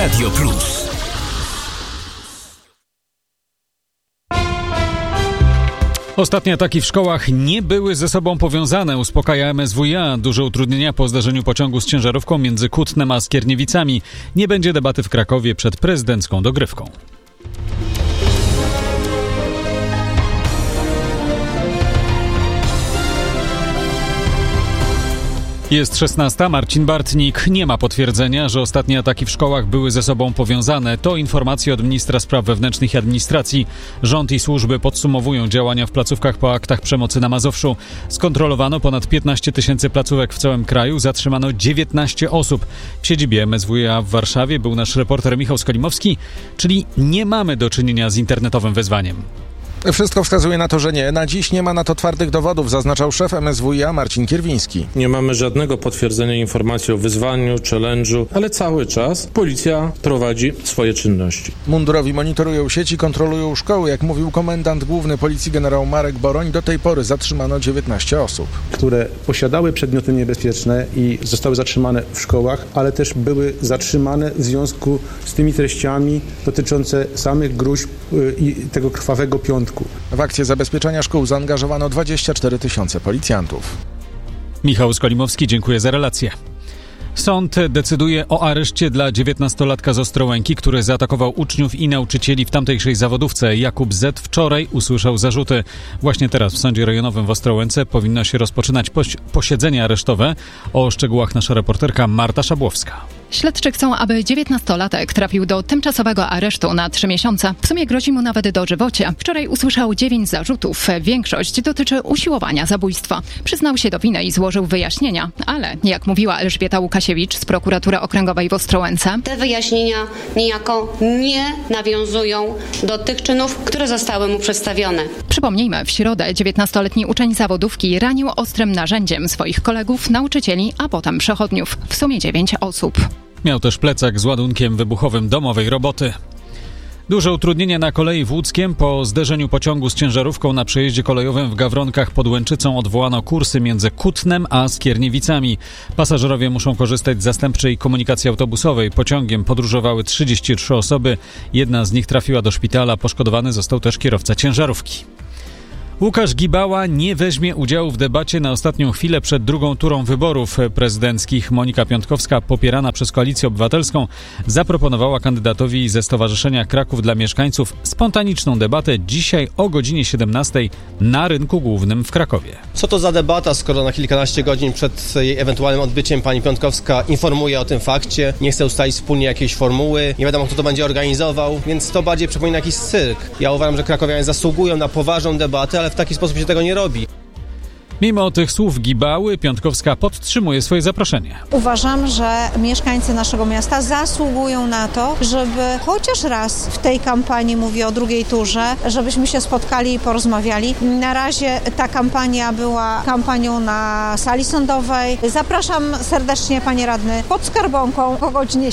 Radio Plus. Ostatnie ataki w szkołach nie były ze sobą powiązane, uspokaja MSWiA. Duże utrudnienia po zdarzeniu pociągu z ciężarówką między Kutnem a Skierniewicami. Nie będzie debaty w Krakowie przed prezydencką dogrywką. Jest 16. Marcin Bartnik. Nie ma potwierdzenia, że ostatnie ataki w szkołach były ze sobą powiązane. To informacje od ministra spraw wewnętrznych i administracji. Rząd i służby podsumowują działania w placówkach po aktach przemocy na Mazowszu. Skontrolowano ponad 15 000 placówek w całym kraju. Zatrzymano 19 osób. W siedzibie MSWiA w Warszawie był nasz reporter Michał Skolimowski. Czyli nie mamy do czynienia z internetowym wezwaniem. Wszystko wskazuje na to, że nie. Na dziś nie ma na to twardych dowodów, zaznaczał szef MSWiA Marcin Kierwiński. Nie mamy żadnego potwierdzenia informacji o wyzwaniu, challenge'u, ale cały czas policja prowadzi swoje czynności. Mundurowi monitorują sieci, kontrolują szkoły. Jak mówił komendant główny policji generał Marek Boroń, do tej pory zatrzymano 19 osób. Które posiadały przedmioty niebezpieczne i zostały zatrzymane w szkołach, ale też były zatrzymane w związku z tymi treściami dotyczące samych gróźb i tego krwawego piątku. W akcję zabezpieczenia szkół zaangażowano 24 000 policjantów. Michał Skolimowski, dziękuję za relację. Sąd decyduje o areszcie dla 19-latka z Ostrołęki, który zaatakował uczniów i nauczycieli w tamtejszej zawodówce. Jakub Z. wczoraj usłyszał zarzuty. Właśnie teraz w Sądzie Rejonowym w Ostrołęce powinno się rozpoczynać posiedzenie aresztowe. O szczegółach nasza reporterka Marta Szabłowska. Śledczy chcą, aby 19-latek trafił do tymczasowego aresztu na 3 miesiące. W sumie grozi mu nawet dożywocie. Wczoraj usłyszał 9 zarzutów. Większość dotyczy usiłowania zabójstwa. Przyznał się do winy i złożył wyjaśnienia. Ale, jak mówiła Elżbieta Łukasiewicz z prokuratury okręgowej w Ostrołęce, te wyjaśnienia niejako nie nawiązują do tych czynów, które zostały mu przedstawione. Przypomnijmy, w środę 19-letni uczeń zawodówki ranił ostrym narzędziem swoich kolegów, nauczycieli, a potem przechodniów. W sumie 9 osób. Miał też plecak z ładunkiem wybuchowym domowej roboty. Duże utrudnienia na kolei w Łódzkiem. Po zderzeniu pociągu z ciężarówką na przejeździe kolejowym w Gawronkach pod Łęczycą odwołano kursy między Kutnem a Skierniewicami. Pasażerowie muszą korzystać z zastępczej komunikacji autobusowej. Pociągiem podróżowały 33 osoby. Jedna z nich trafiła do szpitala. Poszkodowany został też kierowca ciężarówki. Łukasz Gibała nie weźmie udziału w debacie na ostatnią chwilę przed drugą turą wyborów prezydenckich. Monika Piątkowska, popierana przez Koalicję Obywatelską, zaproponowała kandydatowi ze Stowarzyszenia Kraków dla Mieszkańców spontaniczną debatę dzisiaj o godzinie 17 na Rynku Głównym w Krakowie. Co to za debata, skoro na kilkanaście godzin przed jej ewentualnym odbyciem pani Piątkowska informuje o tym fakcie, nie chce ustalić wspólnie jakiejś formuły, nie wiadomo kto to będzie organizował, więc to bardziej przypomina jakiś cyrk. Ja uważam, że krakowianie zasługują na poważną debatę, ale w taki sposób się tego nie robi. Mimo tych słów Gibały, Piątkowska podtrzymuje swoje zaproszenie. Uważam, że mieszkańcy naszego miasta zasługują na to, żeby chociaż raz w tej kampanii, mówię o drugiej turze, żebyśmy się spotkali i porozmawiali. Na razie ta kampania była kampanią na sali sądowej. Zapraszam serdecznie, panie radny, pod Skarbonką o godzinie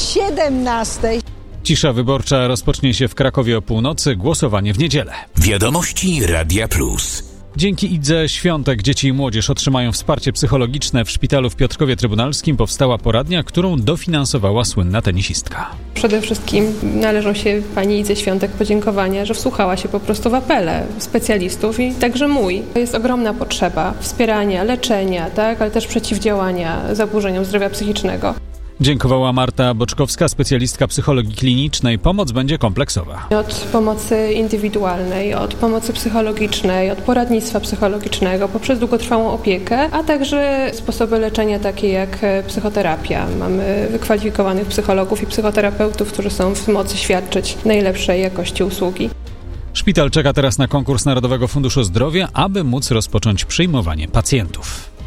17. Cisza wyborcza rozpocznie się w Krakowie o północy, głosowanie w niedzielę. Wiadomości Radia Plus. Dzięki Idze Świątek dzieci i młodzież otrzymają wsparcie psychologiczne. W szpitalu w Piotrkowie Trybunalskim powstała poradnia, którą dofinansowała słynna tenisistka. Przede wszystkim należą się pani Idze Świątek podziękowania, że wsłuchała się po prostu w apele specjalistów i także mój. Jest ogromna potrzeba wspierania, leczenia, tak, ale też przeciwdziałania zaburzeniom zdrowia psychicznego. Dziękowała Marta Boczkowska, specjalistka psychologii klinicznej. Pomoc będzie kompleksowa. Od pomocy indywidualnej, od pomocy psychologicznej, od poradnictwa psychologicznego, poprzez długotrwałą opiekę, a także sposoby leczenia takie jak psychoterapia. Mamy wykwalifikowanych psychologów i psychoterapeutów, którzy są w mocy świadczyć najlepszej jakości usługi. Szpital czeka teraz na konkurs Narodowego Funduszu Zdrowia, aby móc rozpocząć przyjmowanie pacjentów.